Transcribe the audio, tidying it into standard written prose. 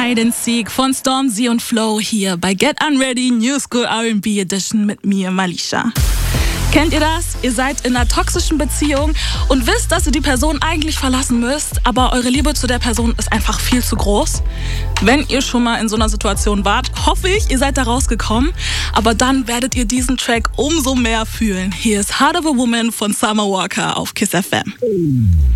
Hide and Seek von Stormzy und Flo hier bei Get Unready New School R&B Edition mit mir, Malisha. Kennt ihr das? Ihr seid in einer toxischen Beziehung und wisst, dass ihr die Person eigentlich verlassen müsst, aber eure Liebe zu der Person ist einfach viel zu groß. Wenn ihr schon mal in so einer Situation wart, hoffe ich, ihr seid da rausgekommen. Aber dann werdet ihr diesen Track umso mehr fühlen. Hier ist Heart of a Woman von Summer Walker auf KISS FM.